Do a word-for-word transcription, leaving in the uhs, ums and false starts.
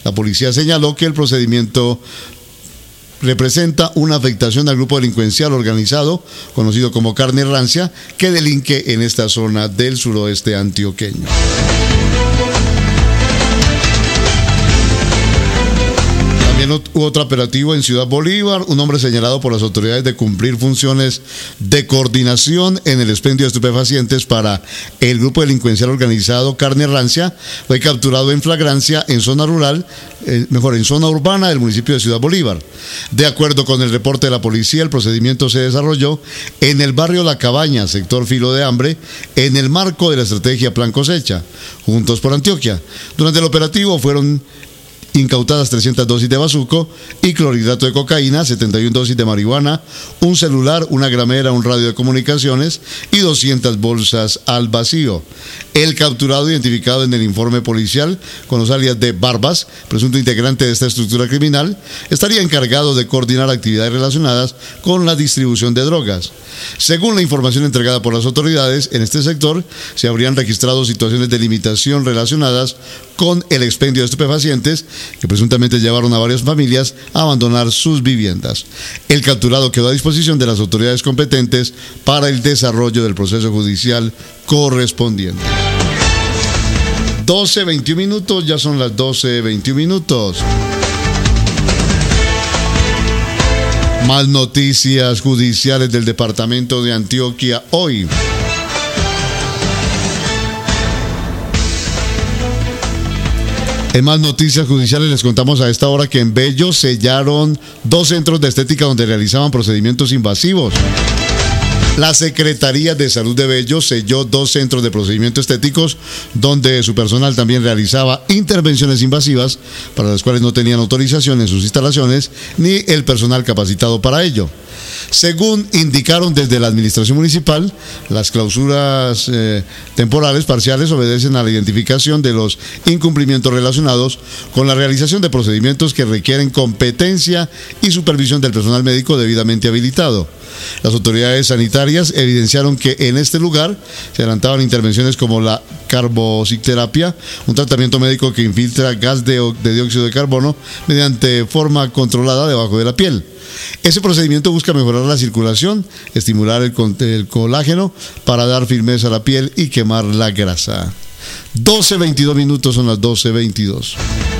La policía señaló que el procedimiento representa una afectación al grupo delincuencial organizado, conocido como Carne Rancia, que delinque en esta zona del suroeste antioqueño. También hubo otro operativo en Ciudad Bolívar, un hombre señalado por las autoridades de cumplir funciones de coordinación en el expendio de estupefacientes para el grupo delincuencial organizado Carne Rancia, fue capturado en flagrancia en zona rural, eh, mejor en zona urbana del municipio de Ciudad Bolívar. De acuerdo con el reporte de la policía, el procedimiento se desarrolló en el barrio La Cabaña, sector Filo de Hambre, en el marco de la estrategia Plan Cosecha, Juntos por Antioquia. Durante el operativo fueron incautadas trescientas dosis de bazuco y clorhidrato de cocaína, setenta y una dosis de marihuana, un celular, una gramera, un radio de comunicaciones y doscientas bolsas al vacío. El capturado, identificado en el informe policial con los alias de Barbas, presunto integrante de esta estructura criminal, estaría encargado de coordinar actividades relacionadas con la distribución de drogas. Según la información entregada por las autoridades, en este sector se habrían registrado situaciones de limitación relacionadas con el expendio de estupefacientes que presuntamente llevaron a varias familias a abandonar sus viviendas. El capturado quedó a disposición de las autoridades competentes para el desarrollo del proceso judicial correspondiente. doce veintiún minutos, ya son las doce veintiún minutos. Más noticias judiciales del departamento de Antioquia hoy. En más noticias judiciales les contamos a esta hora que en Bello sellaron dos centros de estética donde realizaban procedimientos invasivos. La Secretaría de Salud de Bello selló dos centros de procedimientos estéticos donde su personal también realizaba intervenciones invasivas para las cuales no tenían autorización en sus instalaciones ni el personal capacitado para ello. Según indicaron desde la administración municipal, las clausuras eh, temporales parciales obedecen a la identificación de los incumplimientos relacionados con la realización de procedimientos que requieren competencia y supervisión del personal médico debidamente habilitado. Las autoridades sanitarias evidenciaron que en este lugar se adelantaban intervenciones como la carbociterapia, un tratamiento médico que infiltra gas de, de dióxido de carbono mediante forma controlada debajo de la piel. Ese procedimiento busca mejorar la circulación, estimular el, el colágeno para dar firmeza a la piel y quemar la grasa. doce veintidós minutos, son las doce veintidós.